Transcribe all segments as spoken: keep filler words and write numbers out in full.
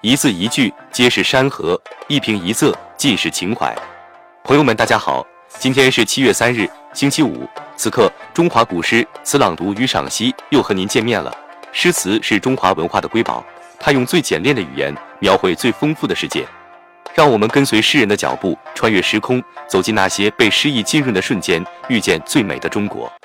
一字一句皆是山河，一平一色尽是情怀。朋友们，大家好，今天是七月三日，星期五。此刻，中华古诗词朗读与赏析又和您见面了。诗词是中华文化的瑰宝，它用最简练的语言描绘最丰富的世界。让我们跟随诗人的脚步，穿越时空，走进那些被诗意浸润的瞬间，遇见最美的中国。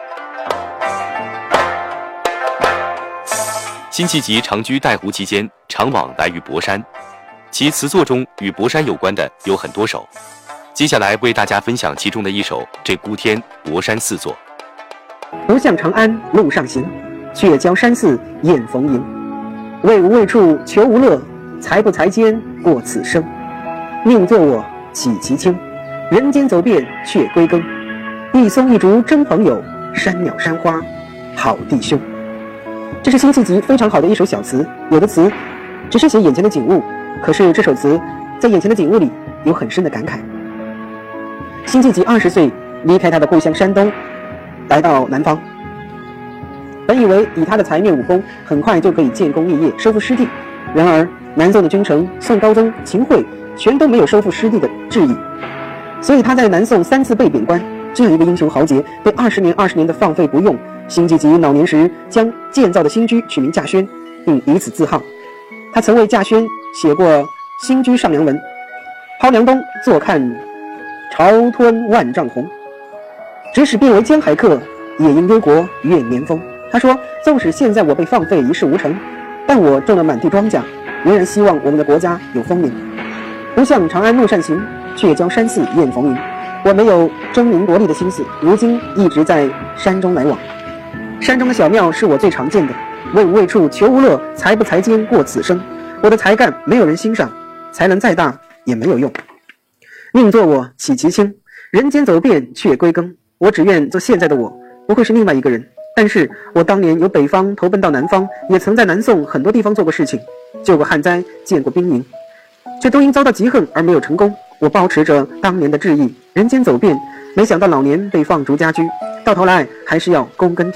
辛弃疾长居带湖期间，常往来于博山，其词作中与博山有关的有很多首。接下来为大家分享其中的一首《这孤天博山四作》。 不向长安路上行，却教山寺宴逢迎。为无为处求无乐，才不才间过此生。宁作我岂其轻，人间走遍却归耕。一松一竹真朋友，山鸟山花好弟兄。这是辛弃疾非常好的一首小词，有的词只是写眼前的景物，可是这首词在眼前的景物里有很深的感慨。辛弃疾二十岁离开他的故乡山东，来到南方，本以为以他的才略武功很快就可以建功立业，收复失地。然而南宋的君臣宋高宗、秦桧全都没有收复失地的志意，所以他在南宋三次被贬官。这样一个英雄豪杰被二十年二十年的放废不用，辛弃疾老年时将建造的新居取名稼轩，并以此自号。他曾为稼轩写过《新居上梁文》：抛梁东，坐看朝吞万丈红，只使变为江海客，也因忧国怨年丰。他说，纵使现在我被放废一事无成，但我种了满地庄稼，仍然希望我们的国家有丰年。不向长安路上行，却教山寺宴逢迎。我没有争名夺利的心思，如今一直在山中来往。山中的小庙是我最常见的。为无为处求无乐，才不才间过此生。我的才干没有人欣赏，才能再大也没有用。宁作我岂其轻，人间走遍却归耕。我只愿做现在的我，不会是另外一个人。但是我当年由北方投奔到南方，也曾在南宋很多地方做过事情，救过旱灾，建过兵营，却都因遭到嫉恨而没有成功。我保持着当年的志意，人间走遍，没想到老年被放逐家居，到头来还是要躬耕